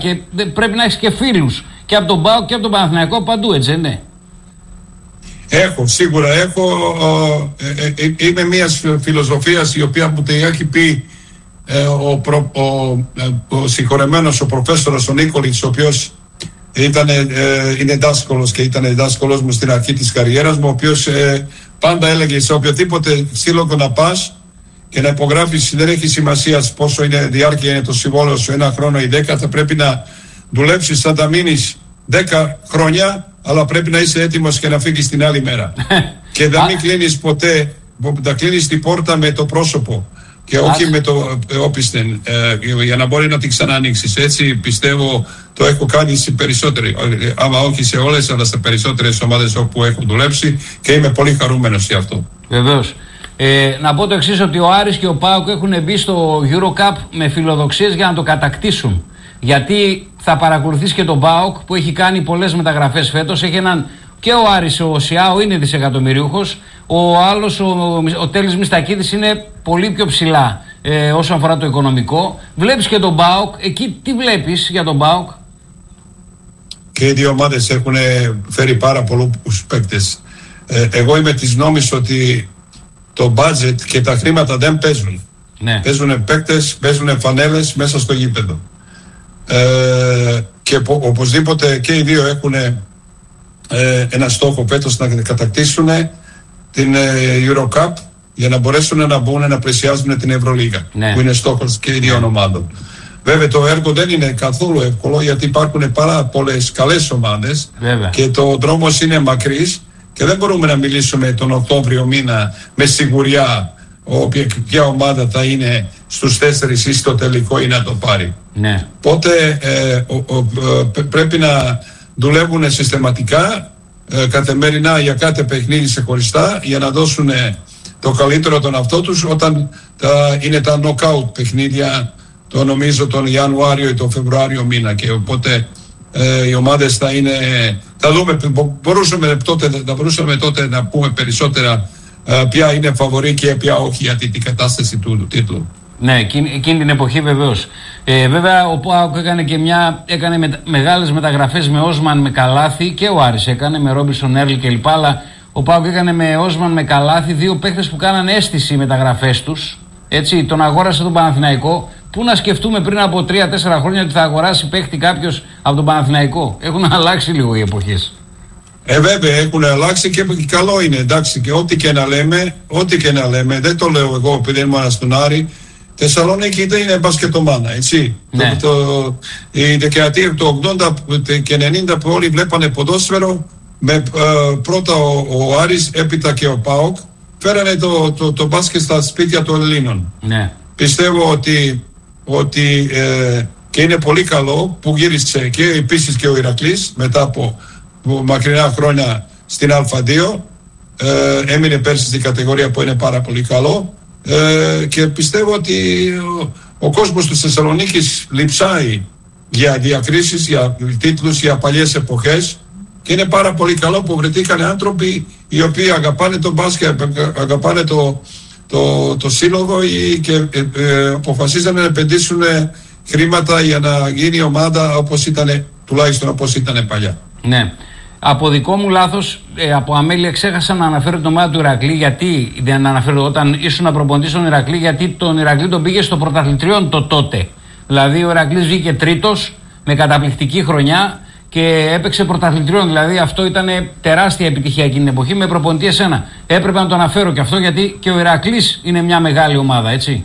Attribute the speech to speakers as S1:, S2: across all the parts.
S1: Και πρέπει να έχεις και φίλους και από τον ΠΑΟΚ και από τον Παναθηναϊκό παντού, έτσι ναι?
S2: Σίγουρα έχω. Είμαι μιας φιλοσοφίας η οποία μου την έχει πει ο συγχωρεμένος ο προφέσορος ο Νίκολιτς, ο οποίος είναι δάσκαλος και ήταν δάσκαλος μου στην αρχή της καριέρας μου, ο οποίος πάντα έλεγε σε οποιοδήποτε σύλλογο να πας και να υπογράφεις, δεν έχει σημασία πόσο είναι διάρκεια είναι το συμβόλαιο σου, 1 χρόνο ή 10, θα πρέπει να δουλέψεις, θα τα μείνεις 10 χρόνια, αλλά πρέπει να είσαι έτοιμος και να φύγεις την άλλη μέρα. Και δεν μην κλείνεις ποτέ, να κλείνεις την πόρτα με το πρόσωπο και όχι με το όπισθεν, για να μπορεί να την ξανανοίξεις. Έτσι πιστεύω το έχω κάνει σε περισσότεροι, άμα όχι σε όλες, αλλά σε περισσότερες ομάδες όπου έχω δουλέψει και είμαι πολύ χαρούμενος για αυτό.
S1: Βεβαίως. Να πω το εξής, ότι ο Άρης και ο ΠΑΟΚ έχουν μπει στο EuroCup με φιλοδοξίες για να το κατακτήσουν. Γιατί θα παρακολουθήσει και τον ΠΑΟΚ που έχει κάνει πολλές μεταγραφές φέτος. Έχει έναν, και ο Άρης, ο Σιάο είναι δισεκατομμυρίουχος. Ο άλλος, ο Τέλης Μιστακίδης, είναι πολύ πιο ψηλά όσον αφορά το οικονομικό. Βλέπεις και τον ΠΑΟΚ. Εκεί τι βλέπεις για τον ΠΑΟΚ?
S2: Και οι δύο ομάδες έχουν φέρει πάρα πολλούς παίκτες. Εγώ είμαι της νόμης ότι το budget και τα χρήματα δεν παίζουν. Ναι. Παίζουν παίκτες, παίζουν φανέλες μέσα στο γήπεδο. Και οπωσδήποτε και οι δύο έχουν ένα στόχο φέτος να κατακτήσουν την EuroCup για να μπορέσουν να μπουν να πλησιάζουν την Ευρωλίγα, ναι, που είναι στόχος και οι δύο ομάδων. Βέβαια το έργο δεν είναι καθόλου εύκολο, γιατί υπάρχουν πάρα πολλές καλές ομάδες. Βέβαια. Και το δρόμος είναι μακρύς και δεν μπορούμε να μιλήσουμε τον Οκτώβριο μήνα με σιγουριά ποια ομάδα θα είναι στους 4 ή στο τελικό ή να το πάρει. Ναι. Οπότε πρέπει να δουλεύουν συστηματικά, καθημερινά για κάθε παιχνίδι σε χωριστά, για να δώσουν το καλύτερο τον αυτό τους όταν είναι τα knockout παιχνίδια, το νομίζω τον Ιανουάριο ή τον Φεβρουάριο μήνα. Και οπότε οι ομάδες θα είναι, θα δούμε, θα μπορούσαμε τότε να πούμε περισσότερα ποια είναι φαβορή και ποια όχι για την κατάσταση του τίτλου. Ναι,
S1: εκείνη την εποχή βεβαίως. Βέβαια ο ΠΑΟΚ έκανε μεγάλες μεταγραφές με Όσμαν, με Καλάθι, και ο Άρης έκανε με Ρόμπινσον, Έρλ κλπ. Αλλά ο ΠΑΟΚ έκανε με Όσμαν, με Καλάθι, δύο παίχτες που κάνανε αίσθηση οι μεταγραφές τους. Έτσι, τον αγόρασε τον Παναθηναϊκό. Πού να σκεφτούμε πριν από 3-4 χρόνια ότι θα αγοράσει παίχτη κάποιος από τον Παναθηναϊκό? Έχουν αλλάξει λίγο οι εποχές.
S2: Βέβαια έχουν αλλάξει και καλό είναι, εντάξει, και ό,τι και να λέμε, δεν το λέω εγώ επειδή ήμουν στον Άρη. Θεσσαλονίκη είναι μπασκετομάνα, έτσι. Ναι. Η δεκαετία του 80 και 90 που όλοι βλέπανε ποδόσφαιρο, με πρώτα ο Άρης, έπειτα και ο ΠΑΟΚ, φέρανε το μπάσκετ στα σπίτια των Ελλήνων. Ναι. Πιστεύω ότι και είναι πολύ καλό που γύρισε και επίσης και ο Ηρακλής μετά από μακρινά χρόνια στην Α2, έμεινε πέρσι στην κατηγορία που είναι πάρα πολύ καλό, και πιστεύω ότι ο κόσμος της Θεσσαλονίκης λειψάει για διακρίσεις, για τίτλους, για παλιές εποχές, και είναι πάρα πολύ καλό που βρεθήκαν άνθρωποι οι οποίοι αγαπάνε το μπάσκετ, αγαπάνε το σύλλογο και αποφασίζανε να επενδύσουν χρήματα για να γίνει η ομάδα τουλάχιστον όπως ήταν παλιά.
S1: Ναι. Από δικό μου λάθος, από αμέλεια, ξέχασα να αναφέρω την ομάδα του Ηρακλή. Γιατί δεν αναφέρω όταν ήσουν προπονητής στον Ηρακλή? Γιατί τον Ηρακλή τον πήγε στο πρωταθλητριόν τότε. Δηλαδή ο Ηρακλής βγήκε τρίτος με καταπληκτική χρονιά και έπαιξε πρωταθλητριόν. Δηλαδή αυτό ήταν τεράστια επιτυχία εκείνη την εποχή με προπονητή εσένα. Έπρεπε να το αναφέρω και αυτό, γιατί και ο Ηρακλής είναι μια μεγάλη ομάδα, έτσι.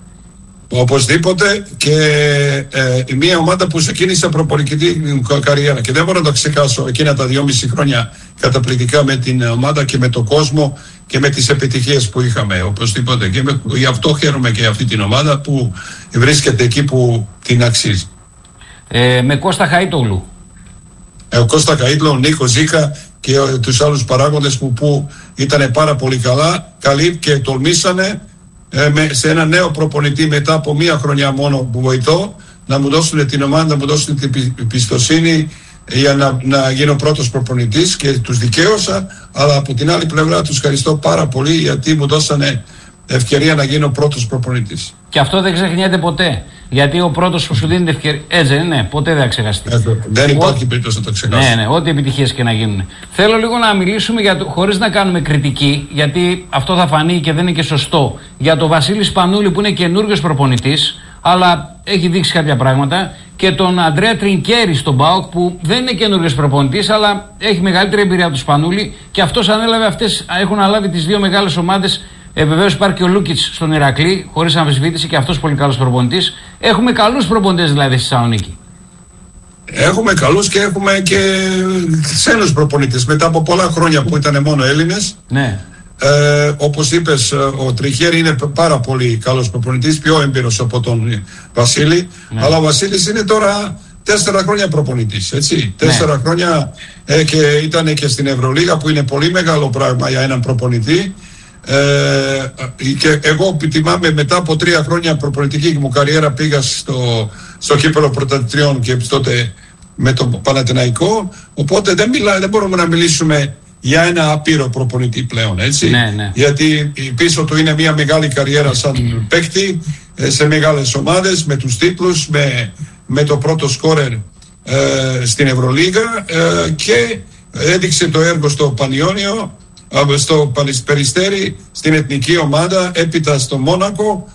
S2: Οπωσδήποτε, και μια ομάδα που ξεκίνησε προπονητική καριέρα, και δεν μπορώ να το ξεχάσω εκείνα τα 2,5 χρόνια καταπληκτικά με την ομάδα και με τον κόσμο και με τις επιτυχίες που είχαμε. Οπωσδήποτε, και γι' αυτό χαίρομαι και αυτή την ομάδα που βρίσκεται εκεί που την αξίζει.
S1: Με Κώστα Χαΐτογλου.
S2: Ο Κώστα Χαΐτογλου, ο Νίκο Ζήκα και τους άλλους παράγοντες που ήταν πάρα πολύ καλοί και τολμήσανε σε ένα νέο προπονητή μετά από μία χρονιά μόνο που βοηθώ, να μου δώσουν την ομάδα, να μου δώσουν την πιστοσύνη για να γίνω πρώτος προπονητής, και τους δικαίωσα, αλλά από την άλλη πλευρά τους ευχαριστώ πάρα πολύ γιατί μου δώσανε ευκαιρία να γίνω πρώτος προπονητής.
S1: Και αυτό δεν ξεχνιέται ποτέ. Γιατί ο πρώτος που σου δίνει την ευκαιρία. Έτσι, ναι, ποτέ δεν θα ξεχαστεί.
S2: Δεν υπάρχει περίπτωση να το ξεχάσει.
S1: Ναι, ό,τι επιτυχίες και να γίνουν. Θέλω λίγο να μιλήσουμε χωρίς να κάνουμε κριτική, γιατί αυτό θα φανεί και δεν είναι και σωστό. Για τον Βασίλη Σπανούλη που είναι καινούριος προπονητής, αλλά έχει δείξει κάποια πράγματα. Και τον Αντρέα Τρινκέρι στον ΠΑΟΚ που δεν είναι καινούριος προπονητής, αλλά έχει μεγαλύτερη εμπειρία από τον Σπανούλη και αυτός ανέλαβε έχουν αναλάβει τις δύο μεγάλες ομάδες. Βεβαίως υπάρχει και ο Λούκιτς στον Ηρακλή, χωρίς αμφισβήτηση, και αυτός πολύ καλός προπονητής. Έχουμε καλούς προπονητές δηλαδή στη Θεσσαλονίκη.
S2: Έχουμε καλούς και έχουμε και ξένους προπονητές μετά από πολλά χρόνια που ήταν μόνο Έλληνες.
S1: Ναι.
S2: Όπως είπες, ο Τριχέρη είναι πάρα πολύ καλός προπονητής, πιο έμπειρος από τον Βασίλη. Ναι. Αλλά ο Βασίλης είναι τώρα 4 χρόνια προπονητής, έτσι. 4 χρόνια και ήταν και στην Ευρωλίγα που είναι πολύ μεγάλο πράγμα για έναν προπονητή. Και εγώ θυμάμαι μετά από 3 χρόνια προπονητική μου καριέρα πήγα στο κύπελλο πρωταθλητριών και τότε με τον Παναθηναϊκό, οπότε δεν μπορούμε να μιλήσουμε για ένα απείρο προπονητή πλέον, έτσι.
S1: Ναι.
S2: Γιατί πίσω του είναι μια μεγάλη καριέρα σαν παίκτη σε μεγάλες ομάδες, με τους τίτλους, με το πρώτο σκόρερ στην Ευρωλίγα και έδειξε το έργο στο Πανιόνιο, στο Περιστέρι, στην εθνική ομάδα, έπειτα στο Μόνακο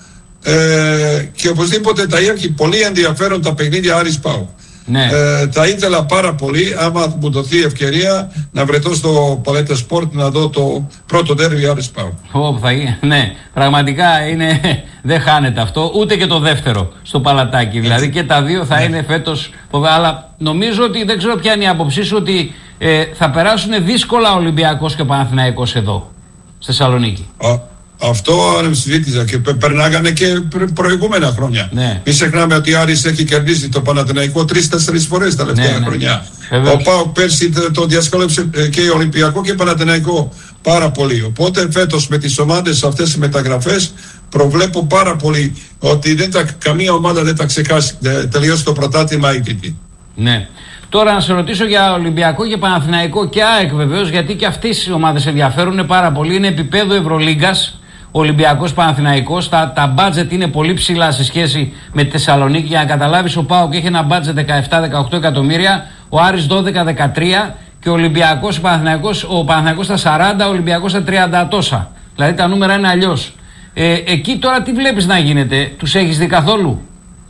S2: και οπωσδήποτε τα έχει πολύ ενδιαφέρον τα παιχνίδια Άρης ΠΑΟΚ.
S1: Ναι.
S2: Θα ήθελα πάρα πολύ, άμα μου δοθεί ευκαιρία, να βρεθώ στο Παλέτα Σπορτ να δω το πρώτο ντέρμπι Άρης ΠΑΟΚ.
S1: Ναι, πραγματικά δεν χάνεται αυτό, ούτε και το δεύτερο στο Παλατάκι. Δηλαδή και τα δύο θα είναι φέτος. Αλλά νομίζω ότι δεν ξέρω ποια είναι η άποψή σου, ότι θα περάσουν δύσκολα ο Ολυμπιακός και ο Παναθηναϊκός εδώ, στη Θεσσαλονίκη.
S2: Αυτό αναμφισβήτησα και περνάγανε και προηγούμενα χρόνια.
S1: Ναι.
S2: Μην ξεχνάμε ότι ο Άρης έχει κερδίσει το Παναθηναϊκό 3-4 φορές τα τελευταία χρόνια. Ο ΠΑΟΚ πέρσι το διασκόλεψε και Ολυμπιακό και Παναθηναϊκό πάρα πολύ. Οπότε φέτος με τις ομάδες αυτές τις μεταγραφές προβλέπω πάρα πολύ ότι καμία ομάδα δεν θα ξεκάσει τελειώσει το πρωτάθλημα ήττητη.
S1: Ναι. Τώρα να σε ρωτήσω για Ολυμπιακό και Παναθηναϊκό και ΑΕΚ βεβαίως, γιατί και αυτές οι ομάδες ενδιαφέρουν πάρα πολύ. Είναι επίπεδο Ευρωλίγκας. Ολυμπιακός, Παναθηναϊκός, τα μπάτζετ είναι πολύ ψηλά σε σχέση με τη Θεσσαλονίκη. Για να καταλάβεις, ο ΠΑΟΚ έχει ένα μπάτζετ 17-18 εκατομμύρια, ο Άρης 12-13 και ο Ολυμπιακός, ο Παναθηναϊκός στα 40, ο Ολυμπιακός στα 30 τόσα. Δηλαδή τα νούμερα είναι αλλιώς. Εκεί τώρα τι βλέπεις να γίνεται, τους έχεις δει καθόλου?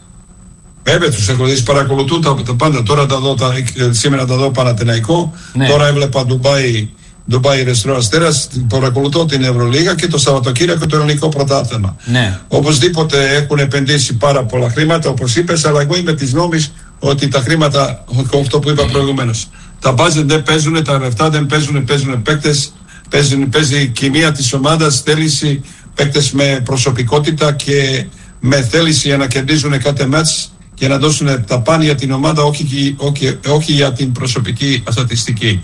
S2: Βέβαια, τους έχω δει, παρακολουθούν τα πάντα. Τώρα σήμερα τα δω Παναθηναϊκό, ναι. Τώρα έβλεπα Ντουμπάι Ρεστρό Αστέρας, παρακολουθώ την Ευρωλίγα και το Σαββατοκύριακο το ελληνικό πρωτάθλημα.
S1: Ναι.
S2: Οπωσδήποτε έχουν επενδύσει πάρα πολλά χρήματα, όπως είπες, αλλά εγώ είμαι της νόμης ότι τα χρήματα, αυτό που είπα προηγουμένως, τα μπάζεν δεν παίζουν, τα λεφτά δεν παίζουν παίκτες, παίζει η κοινία της ομάδας, θέληση, παίκτες με προσωπικότητα και με θέληση για να κερδίζουν κάθε μάτς και να δώσουν τα πάνε για την ομάδα, όχι για την προσωπική στατιστική.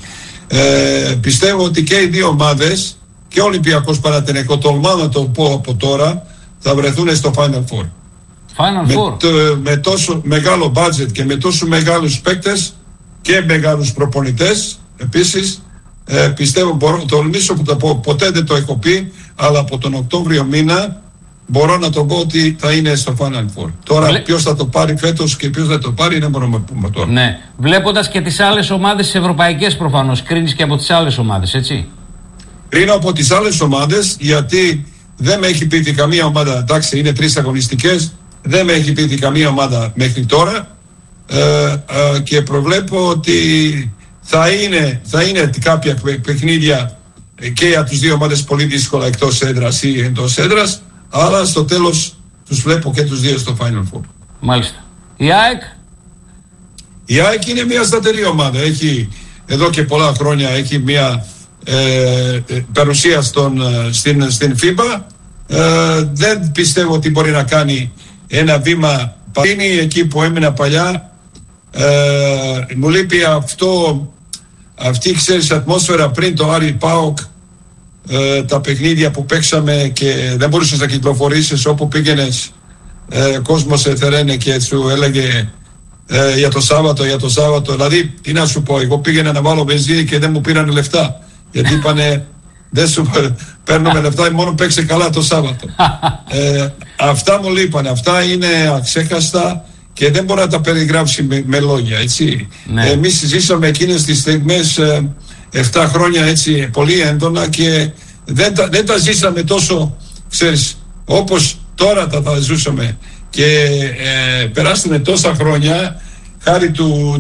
S2: Πιστεύω ότι και οι δύο ομάδες, και ο Ολυμπιακός Παναθηναϊκό, τολμάω να το πω από τώρα, θα βρεθούν στο Final Four. Με τόσο μεγάλο budget και με τόσο μεγάλους παίκτες και μεγάλους προπονητές επίσης, πιστεύω, μπορώ να τολμήσω που το πω, ποτέ δεν το έχω πει, αλλά από τον Οκτώβριο μήνα μπορώ να το πω ότι θα είναι στο Final Four. Τώρα ποιος θα το πάρει φέτος και ποιος θα το πάρει δεν μπορούμε να πούμε τώρα.
S1: Ναι. Βλέποντας και τις άλλες ομάδες, τις ευρωπαϊκές προφανώς, κρίνεις και από τις άλλες ομάδες, έτσι?
S2: Κρίνω από τις άλλες ομάδες, γιατί δεν με έχει πείθει καμία ομάδα. Εντάξει, είναι 3 αγωνιστικές, δεν με έχει πείθει καμία ομάδα μέχρι τώρα και προβλέπω ότι θα είναι κάποια παιχνίδια και για τις δύο ομάδες πολύ δύσκολα εκτός έδρας ή εντός έδρας, αλλά στο τέλος τους βλέπω και τους δύο στο Final Four.
S1: Μάλιστα. Η ΑΕΚ?
S2: Η ΑΕΚ είναι μια σταθερή ομάδα. Έχει εδώ και πολλά χρόνια έχει μια παρουσία στην FIBA. Δεν πιστεύω ότι μπορεί να κάνει ένα βήμα είναι εκεί που έμεινα παλιά. Μου λείπει αυτή ξέρεις ατμόσφαιρα πριν το Άρη ΠΑΟΚ, τα παιχνίδια που παίξαμε και δεν μπορούσες να κυκλοφορήσεις, όπου πήγαινες κόσμος εθερένε και σου έλεγε για το Σάββατο, δηλαδή τι να σου πω, εγώ πήγαινα να βάλω βενζίνη και δεν μου πήραν λεφτά γιατί είπανε Δεν σου παίρνουμε λεφτά, μόνο παίξε καλά το Σάββατο. Αυτά μου λείπανε, αυτά είναι αξέχαστα και δεν μπορεί να τα περιγράψει με λόγια, έτσι. Ναι. Εμείς ζήσαμε εκείνες τις στιγμές 7 χρόνια έτσι πολύ έντονα και δεν τα ζήσαμε τόσο, ξέρεις, όπως τώρα τα ζούσαμε. Και περάσανε τόσα χρόνια χάρη του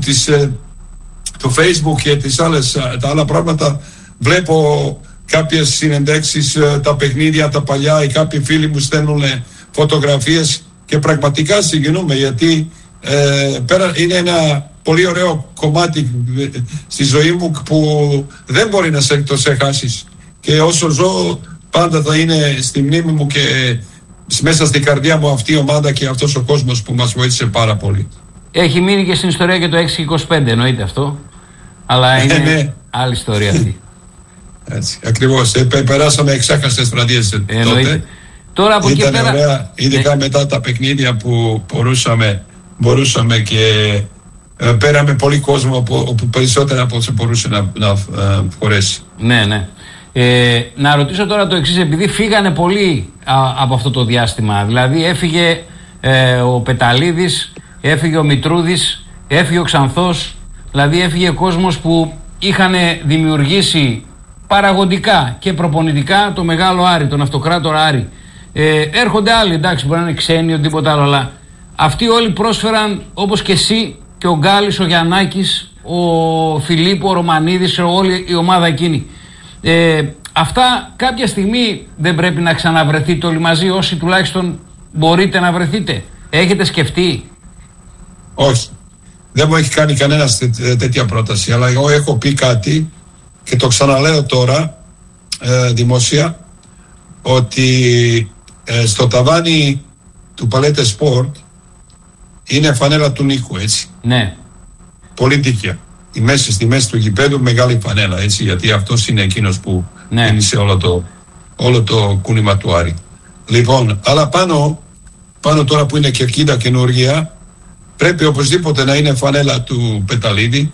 S2: Facebook και τα άλλα πράγματα. Βλέπω κάποιες συνεντεύξεις, τα παιχνίδια, τα παλιά, ή κάποιοι φίλοι μου στέλνουν φωτογραφίες και πραγματικά συγκινούμε, γιατί είναι ένα πολύ ωραίο κομμάτι στη ζωή μου που δεν μπορεί να το ξεχάσεις, και όσο ζω πάντα θα είναι στη μνήμη μου και μέσα στην καρδιά μου αυτή η ομάδα και αυτός ο κόσμος που μας βοήθησε πάρα πολύ. Έχει μείνει και στην ιστορία και το 6-25, εννοείται αυτό, αλλά είναι ναι. Άλλη ιστορία αυτή. Έτσι, ακριβώς. Περάσαμε εξάχαστες βραδιές τότε. Τώρα από ήταν εκεί πέρα... ωραία, ειδικά μετά τα παιχνίδια που μπορούσαμε και πέραμε πολύ κόσμο όπου περισσότερα από όσο μπορούσε να χωρέσει. Ναι, ναι. Να ρωτήσω τώρα το εξής, επειδή φύγανε πολλοί από αυτό το διάστημα, δηλαδή έφυγε ο Πεταλίδης, έφυγε ο Μητρούδης, έφυγε ο Ξανθός, δηλαδή έφυγε κόσμος που είχαν δημιουργήσει παραγωγικά και προπονητικά το μεγάλο Άρη, τον αυτοκράτορα Άρη. Έρχονται άλλοι, εντάξει, μπορεί να είναι ξένοι, οτιδήποτε άλλο, αλλά αυτοί όλοι πρόσφεραν, όπως και εσύ και ο Γκάλης, ο Γιαννάκης, ο Φιλίππο, ο Ρωμανίδης, όλη η ομάδα εκείνη. Αυτά κάποια στιγμή δεν πρέπει να ξαναβρεθείτε όλοι μαζί, όσοι τουλάχιστον μπορείτε να βρεθείτε? Έχετε σκεφτεί? Όχι. Δεν μου έχει κάνει κανένας τέτοια πρόταση, αλλά εγώ έχω πει κάτι και το ξαναλέω τώρα δημόσια, ότι στο ταβάνι του Παλέτε Σπορτ είναι φανέλα του Νίκου, έτσι. Ναι. Πολύ δίκαια. Στη μέση του γηπέδου μεγάλη φανέλα, έτσι, γιατί αυτός είναι εκείνος που είναι σε όλο το κούνημα του Άρη. Λοιπόν, αλλά πάνω τώρα που είναι κερκίδα καινούργια, πρέπει οπωσδήποτε να είναι φανέλα του Πεταλίδη,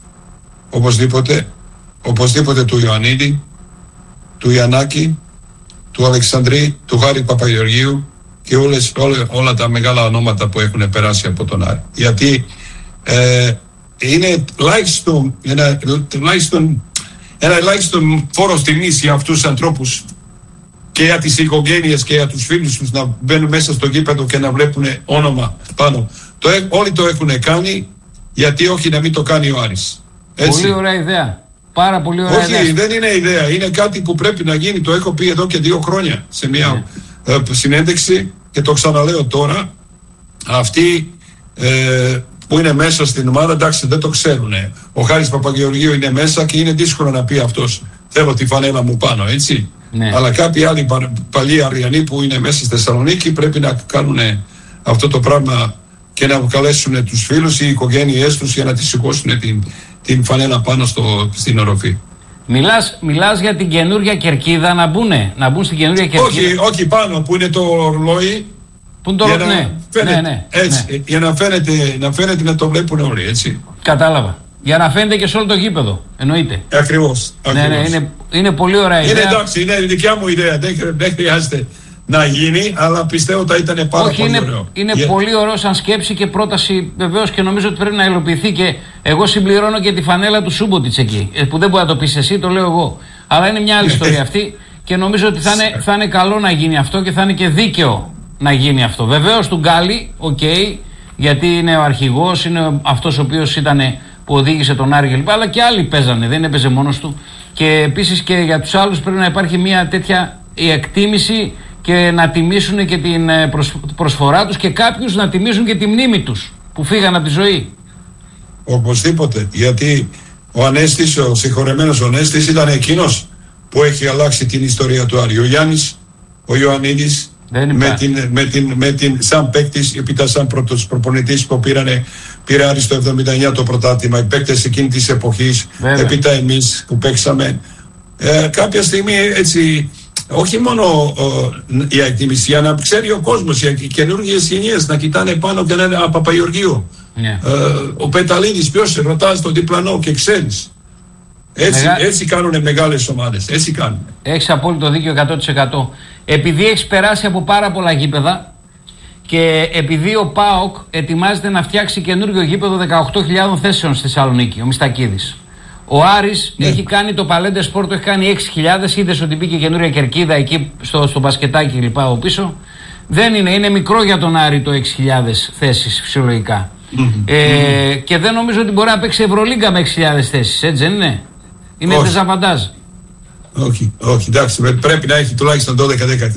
S2: οπωσδήποτε του Ιωαννίδη, του Γιαννάκη, του Αλεξανδρή, του Χάρη Παπαγεωργίου και όλα τα μεγάλα ονόματα που έχουν περάσει από τον Άρη. Γιατί είναι ένα ελάχιστο φόρος τιμής για αυτούς τους ανθρώπους και για τις οικογένειες και για τους φίλους τους να μπαίνουν μέσα στο γήπεδο και να βλέπουν όνομα πάνω. Όλοι το έχουν κάνει, γιατί όχι να μην το κάνει ο Άρης. Έτσι. Πολύ ωραία ιδέα. Πάρα πολύ ωραία ιδέα. Όχι, δεν είναι ιδέα. Είναι κάτι που πρέπει να γίνει. Το έχω πει εδώ και 2 χρόνια σε μια συνέντευξη και το ξαναλέω τώρα. Αυτοί που είναι μέσα στην ομάδα, εντάξει, δεν το ξέρουν. Ο Χάρης Παπαγεωργίου είναι μέσα και είναι δύσκολο να πει αυτός θέλω τη φανέλα μου πάνω, έτσι. Ναι. Αλλά κάποιοι άλλοι παλιοί Αριανοί που είναι μέσα στη Θεσσαλονίκη πρέπει να κάνουν αυτό το πράγμα και να καλέσουν τους φίλους ή οι οικογένειές τους για να τη σηκώσουν την φανέλα πάνω στην οροφή. Μιλάς για την καινούργια κερκίδα να μπουν στην καινούργια κερκίδα? Όχι πάνω που είναι το ορολόι. Για να φαίνεται να το βλέπουν όλοι, έτσι. Κατάλαβα. Για να φαίνεται και σε όλο το γήπεδο, εννοείται. Ακριβώς. Ναι, είναι πολύ ωραία ιδέα. Είναι εντάξει, είναι δικιά μου ιδέα. Δεν χρειάζεται να γίνει, αλλά πιστεύω ότι ήταν πάρα πολύ ωραίο. Είναι πολύ ωραίο σαν σκέψη και πρόταση, βεβαίως, και νομίζω ότι πρέπει να υλοποιηθεί. Και εγώ συμπληρώνω και τη φανέλα του Σούμποτιτς εκεί. Που δεν μπορεί να το πεις εσύ, το λέω εγώ. Αλλά είναι μια άλλη ιστορία αυτή και νομίζω ότι θα είναι καλό να γίνει αυτό και θα είναι και δίκαιο να γίνει αυτό. Βεβαίως του Γκάλι, γιατί είναι ο αρχηγός, είναι αυτός ο οποίος που οδήγησε τον Άρη κλπ. Αλλά και άλλοι παίζανε, δεν έπαιζε μόνος του. Και επίσης και για τους άλλους πρέπει να υπάρχει μια τέτοια εκτίμηση και να τιμήσουν και την προσφορά τους και κάποιους να τιμήσουν και τη μνήμη τους που φύγαν από τη ζωή. Οπωσδήποτε, γιατί ο Ανέστης, ο συγχωρεμένος Ανέστης ήταν εκείνος που έχει αλλάξει την ιστορία του Άρη. Ο Γιάννης, ο Ιωαννίδης, με την σαν παίκτης, επίτα σαν πρώτος προπονητής που πήρε Άρη στο 79 το πρωτάθλημα, οι παίκτες εκείνη της εποχής, επίτα εμείς που παίξαμε. Κάποια στιγμή έτσι, όχι μόνο η εκτίμηση, για να ξέρει ο κόσμος, οι καινούργιες γενιές να κοιτάνε πάνω και να είναι Παπαγεωργίου. Ο Πεταλίδης, ποιος ρωτάς τον διπλανό και ξέρεις. Έτσι κάνουν μεγάλες ομάδες. Έτσι κάνουν.
S1: Έχεις απόλυτο δίκιο 100%. Επειδή έχεις περάσει από πάρα πολλά γήπεδα και επειδή ο ΠΑΟΚ ετοιμάζεται να φτιάξει καινούργιο γήπεδο 18.000 θέσεων στη Θεσσαλονίκη, ο Μιστακίδης. Ο Άρης έχει κάνει το Παλέντε Σπορ, το έχει κάνει 6.000. Είδες ότι μπήκε καινούρια κερκίδα εκεί στο μπασκετάκι κλπ. Από πίσω. Δεν είναι μικρό για τον Άρη το 6.000 θέσεις φυσιολογικά. Και δεν νομίζω ότι μπορεί να παίξει Ευρωλίγκα με 6.000 θέσεις, έτσι δεν είναι? Είναι δεζαβαντάζ.
S2: Όχι, εντάξει, πρέπει να έχει τουλάχιστον 12.000.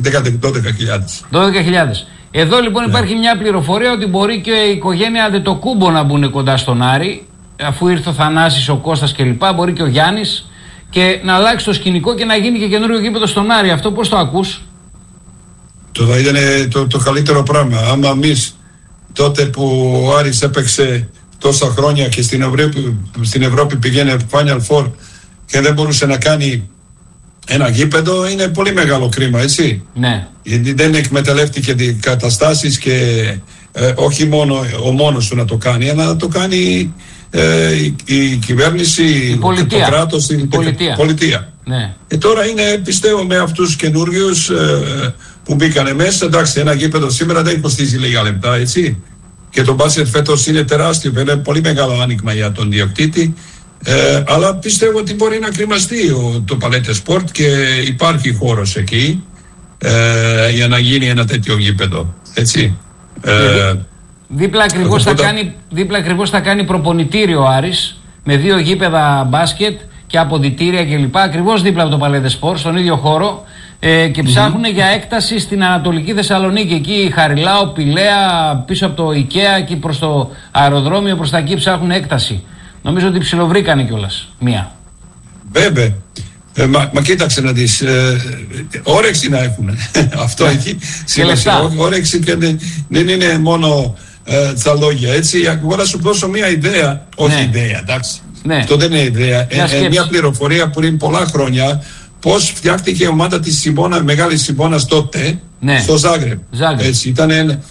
S1: 12.000. Εδώ λοιπόν υπάρχει μια πληροφορία ότι μπορεί και η οικογένεια Αντετοκούμπο να μπουν κοντά στον Άρη, αφού ήρθε ο Θανάσης, ο Κώστας κλπ. Μπορεί και ο Γιάννης, και να αλλάξει το σκηνικό και να γίνει και καινούριο γήπεδο στον Άρη. Αυτό πώς το ακούς?
S2: Το θα ήταν το καλύτερο πράγμα. Άμα εμείς τότε που ο Άρης έπαιξε τόσα χρόνια και στην Ευρώπη πηγαίνει Final Four και δεν μπορούσε να κάνει ένα γήπεδο, είναι πολύ μεγάλο κρίμα, έτσι.
S1: Ναι.
S2: Γιατί δεν εκμεταλλεύτηκε τις καταστάσεις και όχι μόνο ο μόνος του να το κάνει, αλλά να το κάνει η κυβέρνηση, το κράτος, η πολιτεία.
S1: Ναι.
S2: Τώρα είναι, πιστεύω, με αυτούς καινούριους που μπήκανε μέσα, εντάξει, ένα γήπεδο σήμερα δεν κοστίζει λίγα λεπτά, έτσι. Και το μπάσκετ φέτος είναι τεράστιο, είναι πολύ μεγάλο άνοιγμα για τον διοκτήτη. Αλλά πιστεύω ότι μπορεί να κρυμαστεί το Παλέντε Σπορτ και υπάρχει χώρος εκεί για να γίνει ένα τέτοιο γήπεδο, έτσι.
S1: Δίπλα ακριβώς θα κάνει προπονητήριο ο Άρης με 2 γήπεδα μπάσκετ και αποδυτήρια κλπ. Ακριβώς δίπλα από το Παλέντε Σπορτ, στον ίδιο χώρο, και ψάχνουν για έκταση στην Ανατολική Θεσσαλονίκη. Εκεί Χαριλάου, Πηλαία, πίσω από το IKEA, εκεί προς το αεροδρόμιο, προς τα εκεί ψάχνουν έκταση. Νομίζω ότι ψιλοβρήκανε κιόλας μία.
S2: Βέβαια. Μα κοίταξε να δεις, όρεξη να έχουν. Αυτό έχει σημασία. Όρεξη και δεν είναι μόνο τα λόγια. Έτσι, εγώ να σου δώσω μια ιδέα. Όχι ιδέα, εντάξει. Αυτό δεν είναι ιδέα. Μια πληροφορία πριν πολλά χρόνια πώς φτιάχτηκε η ομάδα της Σιμπώνα, μεγάλη Σιμπώνας τότε, στο Ζάγκρεπ. Έτσι, ήταν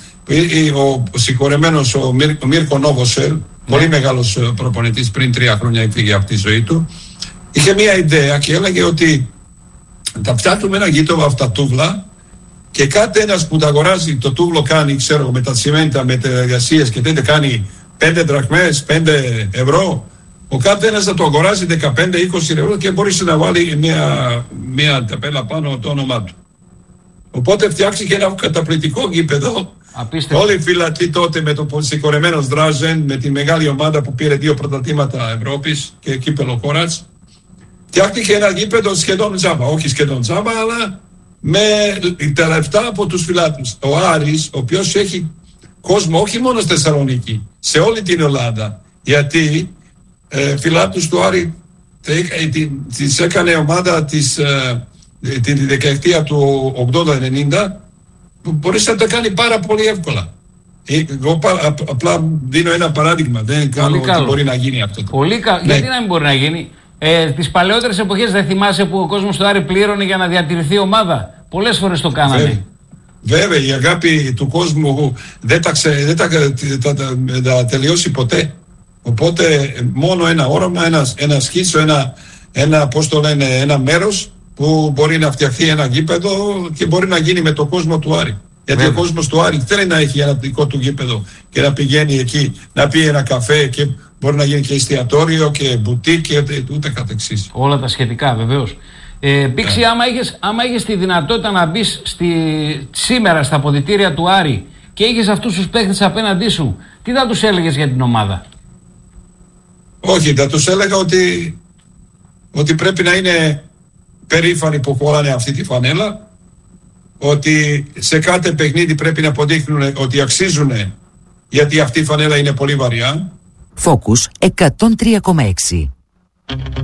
S2: ο συγχωρεμένος ο Μίρκο Νόβοσελ, πολύ μεγάλος προπονητής, πριν 3 χρόνια έφυγε από τη ζωή του. Είχε μια ιδέα και έλεγε ότι θα φτιάχνουμε ένα γήπεδο από τα τούβλα και κάθε ένας που τα αγοράζει, το τούβλο κάνει, ξέρω, με τα τσιμέντα, με τις εργασίες και τέτοια, κάνει 5 δραχμές, 5 ευρώ. Ο κάθε ένας θα το αγοράζει 15-20 ευρώ και μπορεί να βάλει μια ταπέλα πάνω το όνομά του. Οπότε φτιάξηκε ένα καταπληκτικό γήπεδο.
S1: Απίστευτο.
S2: Όλοι οι φιλατοί τότε με το συγχωρεμένο Δράζεν, με τη μεγάλη ομάδα που πήρε 2 πρωταθλήματα Ευρώπης και κύπελλο χώρας, φτιάχτηκε ένα γήπεδο σχεδόν τζάμπα. Όχι σχεδόν τζάμπα, αλλά με τα λεφτά από τους φιλάτους. Ο Άρης, ο οποίος έχει κόσμο όχι μόνο στη Θεσσαλονίκη, σε όλη την Ελλάδα. Γιατί φιλάτους του Άρη τις έκανε ομάδα τη δεκαετία του 80-90, που μπορείς να τα κάνει πάρα πολύ εύκολα. Εγώ απλά δίνω ένα παράδειγμα. Δεν κάνω ότι μπορεί να γίνει αυτό.
S1: Πολύ καλό. Γιατί να μην μπορεί να γίνει? Τις παλαιότερες εποχές δεν θυμάσαι που ο κόσμος του Άρη πλήρωνε για να διατηρηθεί ομάδα? Πολλές φορές το κάνανε.
S2: Βέβαια, η αγάπη του κόσμου δεν τα τελειώσει ποτέ. Οπότε μόνο ένα όραμα, ένα σχήτσο, ένα μέρος που μπορεί να φτιαχθεί ένα γήπεδο και μπορεί να γίνει με το κόσμο του Άρη. Γιατί ο κόσμος του Άρη θέλει να έχει ένα δικό του γήπεδο και να πηγαίνει εκεί, να πει ένα καφέ και μπορεί να γίνει και εστιατόριο και μπουτίκ και ούτε καθεξής.
S1: Όλα τα σχετικά, βεβαίως. Πήξη, άμα είχες τη δυνατότητα να μπεις σήμερα στα αποδυτήρια του Άρη και είχες αυτούς τους παίχτες απέναντί σου, τι θα τους έλεγες για την ομάδα?
S2: Όχι, θα τους έλεγα ότι πρέπει να είναι περήφανοι που φοράνε αυτή τη φανέλα, ότι σε κάθε παιχνίδι πρέπει να αποδείχνουν ότι αξίζουν, γιατί αυτή η φανέλα είναι πολύ βαριά.
S3: Focus 103,6.